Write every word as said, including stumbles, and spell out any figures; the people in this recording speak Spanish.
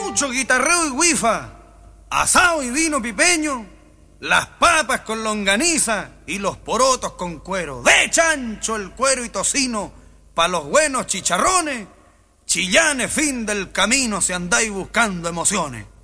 gaucho, guitarreo y guifa, asado y vino pipeño, las papas con longaniza y los porotos con cuero. De chancho el cuero y tocino, pa' los buenos chicharrones. Chillanes, fin del camino, si andáis buscando emociones.